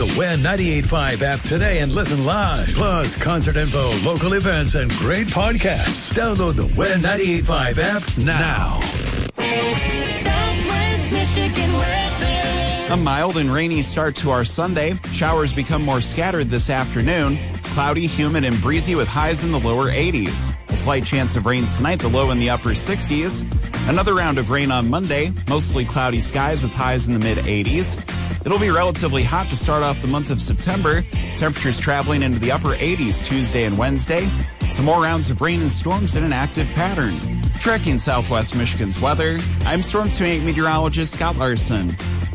The WIN 98.5 app today and listen live. Plus, concert info, local events, and great podcasts. Download the WIN 98.5 app now. Southwest Michigan weather. A mild and rainy start to our Sunday. Showers become more scattered this afternoon. Cloudy, humid, and breezy with highs in the lower 80s. A slight chance of rain tonight, the low in the upper 60s. Another round of rain on Monday. Mostly cloudy skies with highs in the mid-80s. It'll be relatively hot to start off the month of September. Temperatures traveling into the upper 80s Tuesday and Wednesday. Some more rounds of rain and storms in an active pattern. Tracking Southwest Michigan's weather, I'm Storm Team 8 meteorologist Scott Larson.